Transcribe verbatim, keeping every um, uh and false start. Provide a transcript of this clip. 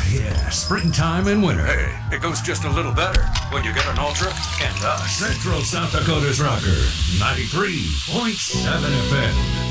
Yeah, springtime and winter. Hey, it goes just a little better when you get an Ultra and us. Central South Dakota's Rocker, ninety-three point seven F M.